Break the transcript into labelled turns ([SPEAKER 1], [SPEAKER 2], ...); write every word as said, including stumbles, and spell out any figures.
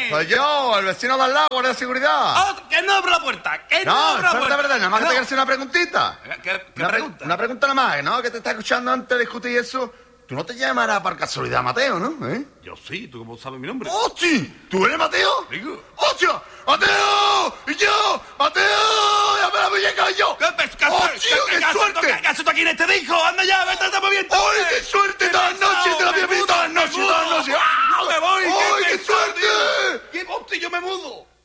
[SPEAKER 1] es?
[SPEAKER 2] Soy yo, el vecino de al lado, guardia de seguridad.
[SPEAKER 1] Oh, que no abra la puerta, que no,
[SPEAKER 2] No,
[SPEAKER 1] abra la
[SPEAKER 2] espérate,
[SPEAKER 1] puerta.
[SPEAKER 2] espérate, nada más que
[SPEAKER 1] No.
[SPEAKER 2] te quiero hacer una preguntita.
[SPEAKER 1] ¿Qué, qué
[SPEAKER 2] Una, pre-
[SPEAKER 1] pregunta?
[SPEAKER 2] una pregunta nada más, ¿no? Que te está escuchando antes de discutir eso. Tú no te llamarás por casualidad Mateo, ¿no? ¿Eh?
[SPEAKER 1] Yo sí, ¿tú cómo sabes mi nombre?
[SPEAKER 2] ¡Hostia! ¿Tú eres Mateo?
[SPEAKER 1] Digo.
[SPEAKER 2] ¡Hostia! ¡Mateo! ¡Y yo! ¡Mateo! ¡Ya me la muñeca yo!
[SPEAKER 1] ¿Qué pesca?
[SPEAKER 2] ¡Hostia, qué suerte!
[SPEAKER 1] ¿Qué haces tú aquí en este disco? ¡Anda ya, vete, está muy bien!
[SPEAKER 2] ¡Ay, qué suerte! ¡Todas las noches te la había visto! ¡Todas las noches, todas las noches!
[SPEAKER 1] ¡No me voy!
[SPEAKER 2] ¡Ay, qué
[SPEAKER 1] pesado,
[SPEAKER 2] suerte!
[SPEAKER 1] tío! ¡Qué hostia, yo me mudo!